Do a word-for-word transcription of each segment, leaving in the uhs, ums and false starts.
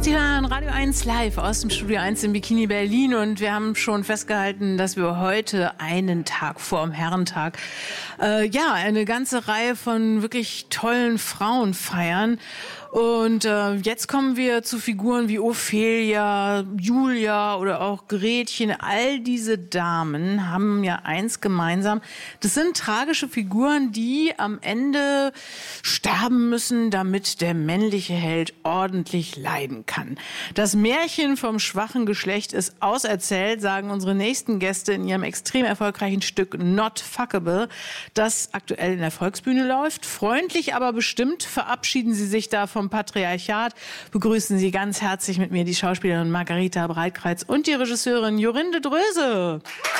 Sie hören Radio eins live aus dem Studio eins in Bikini Berlin und wir haben schon festgehalten, dass wir heute einen Tag vor dem Herrentag äh, ja eine ganze Reihe von wirklich tollen Frauen feiern. Und äh, jetzt kommen wir zu Figuren wie Ophelia, Julia oder auch Gretchen. All diese Damen haben ja eins gemeinsam. Das sind tragische Figuren, die am Ende sterben müssen, damit der männliche Held ordentlich leiden kann. Das Märchen vom schwachen Geschlecht ist auserzählt, sagen unsere nächsten Gäste in ihrem extrem erfolgreichen Stück Not Fuckable, das aktuell in der Volksbühne läuft. Freundlich, aber bestimmt verabschieden sie sich da vom Patriarchat. Begrüßen Sie ganz herzlich mit mir die Schauspielerin Margarita Breitkreuz und die Regisseurin Jorinde Dröse.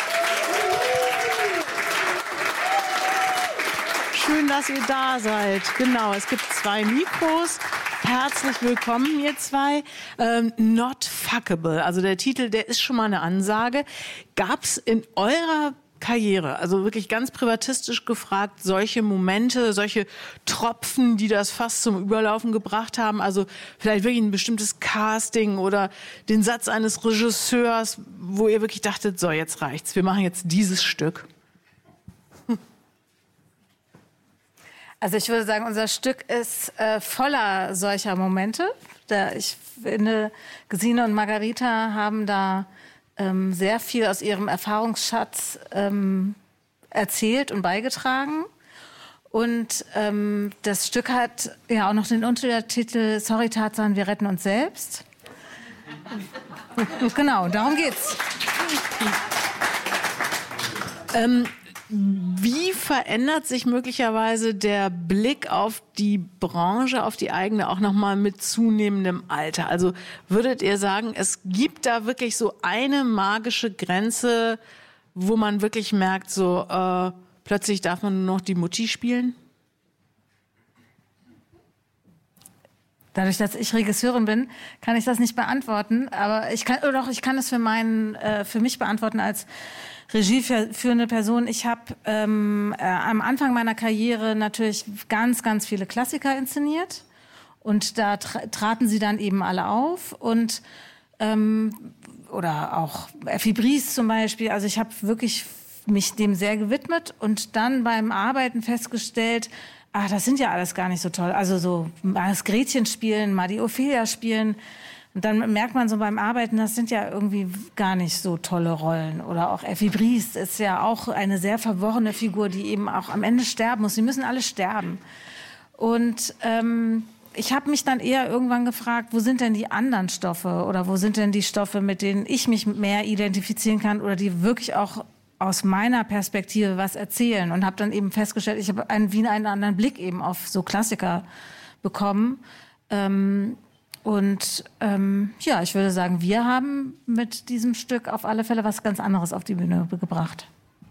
Schön, dass ihr da seid. Genau, es gibt zwei Mikros. Herzlich willkommen, ihr zwei. Ähm, Not Fuckable, also der Titel, der ist schon mal eine Ansage. Gab's in eurer Karriere, also wirklich ganz privatistisch gefragt, solche Momente, solche Tropfen, die das fast zum Überlaufen gebracht haben, also vielleicht wirklich ein bestimmtes Casting oder den Satz eines Regisseurs, wo ihr wirklich dachtet, so, jetzt reicht's, wir machen jetzt dieses Stück? Also ich würde sagen, unser Stück ist äh, voller solcher Momente. Da ich finde, Gesine und Margarita haben da ähm, sehr viel aus ihrem Erfahrungsschatz ähm, erzählt und beigetragen. Und ähm, das Stück hat ja auch noch den Untertitel Sorry Tarzan, wir retten uns selbst. Genau, darum geht's. ähm, Wie verändert sich möglicherweise der Blick auf die Branche, auf die eigene, auch nochmal mit zunehmendem Alter? Also würdet ihr sagen, es gibt da wirklich so eine magische Grenze, wo man wirklich merkt, so äh, plötzlich darf man nur noch die Mutti spielen? Dadurch, dass ich Regisseurin bin, kann ich das nicht beantworten. Aber ich kann, oder doch, ich kann es für meinen, äh, für mich beantworten als regieführende Person. Ich habe ähm, äh, am Anfang meiner Karriere natürlich ganz, ganz viele Klassiker inszeniert. Und da tra- traten sie dann eben alle auf. Und ähm, oder auch Effi Briest zum Beispiel. Also ich habe wirklich mich dem sehr gewidmet und dann beim Arbeiten festgestellt, ach, das sind ja alles gar nicht so toll. Also so mal das Gretchen spielen, mal die Ophelia spielen. Und dann merkt man so beim Arbeiten, das sind ja irgendwie gar nicht so tolle Rollen. Oder auch Effi Briest ist ja auch eine sehr verworrene Figur, die eben auch am Ende sterben muss. Sie müssen alle sterben. Und ähm, ich habe mich dann eher irgendwann gefragt, wo sind denn die anderen Stoffe? Oder wo sind denn die Stoffe, mit denen ich mich mehr identifizieren kann oder die wirklich auch aus meiner Perspektive was erzählen? Und habe dann eben festgestellt, ich habe einen, wie einen anderen Blick eben auf so Klassiker bekommen. Ähm, und ähm, ja, ich würde sagen, wir haben mit diesem Stück auf alle Fälle was ganz anderes auf die Bühne gebracht.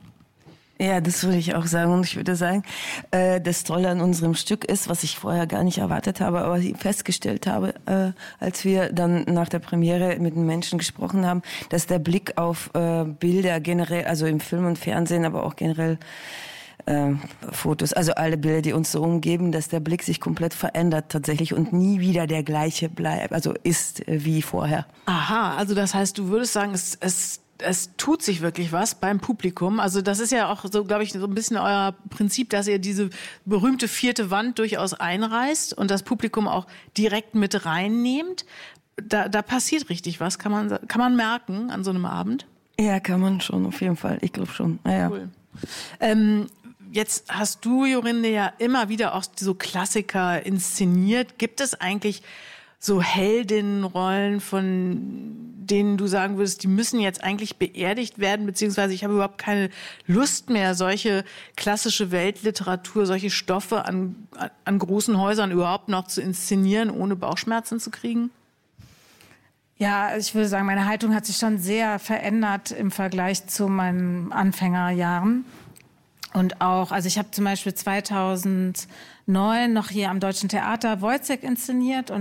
Ja, das würde ich auch sagen. Und ich würde sagen, äh, das Tolle an unserem Stück ist, was ich vorher gar nicht erwartet habe, aber festgestellt habe, äh, als wir dann nach der Premiere mit den Menschen gesprochen haben, dass der Blick auf äh, Bilder generell, also im Film und Fernsehen, aber auch generell äh, Fotos, also alle Bilder, die uns so umgeben, dass der Blick sich komplett verändert tatsächlich und nie wieder der gleiche bleibt, also ist äh, wie vorher. Aha, also das heißt, du würdest sagen, es, es Es tut sich wirklich was beim Publikum. Also das ist ja auch so, glaube ich, so ein bisschen euer Prinzip, dass ihr diese berühmte vierte Wand durchaus einreißt und das Publikum auch direkt mit reinnehmt. Da, da passiert richtig was, kann man, kann man merken an so einem Abend? Ja, kann man schon, auf jeden Fall. Ich glaube schon. Ja, ja. Cool. Ähm, jetzt hast du, Jorinde, ja immer wieder auch so Klassiker inszeniert. Gibt es eigentlich so Heldinnenrollen, von denen du sagen würdest, die müssen jetzt eigentlich beerdigt werden, beziehungsweise ich habe überhaupt keine Lust mehr, solche klassische Weltliteratur, solche Stoffe an, an großen Häusern überhaupt noch zu inszenieren, ohne Bauchschmerzen zu kriegen? Ja, ich würde sagen, meine Haltung hat sich schon sehr verändert im Vergleich zu meinen Anfängerjahren. Und auch, also ich habe zum Beispiel zweitausendneun noch hier am Deutschen Theater Wojciech inszeniert und